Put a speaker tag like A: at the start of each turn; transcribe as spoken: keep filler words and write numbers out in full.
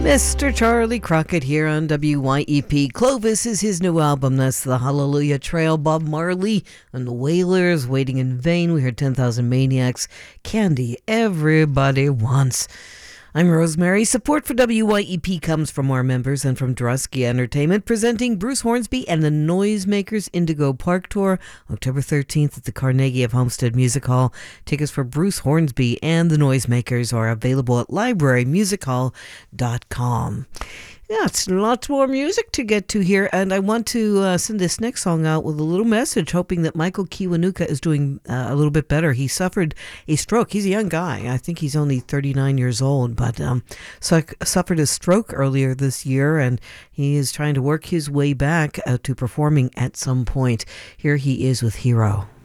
A: Mister Charlie Crockett here on W Y E P. Clovis is his new album. That's the Hallelujah Trail. Bob Marley and the Wailers, Waiting in Vain. We heard ten thousand Maniacs. Candy, Everybody Wants. I'm Rosemary. Support for W Y E P comes from our members and from Drusky Entertainment, presenting Bruce Hornsby and the Noisemakers Indigo Park Tour, October thirteenth at the Carnegie of Homestead Music Hall. Tickets for Bruce Hornsby and the Noisemakers are available at library music hall dot com. Yeah, it's lots more music to get to here, and I want to uh, send this next song out with a little message, hoping that Michael Kiwanuka is doing uh, a little bit better. He suffered a stroke. He's a young guy. I think he's only thirty-nine years old, but um, so suffered a stroke earlier this year, and he is trying to work his way back uh, to performing at some point. Here he is with Hero.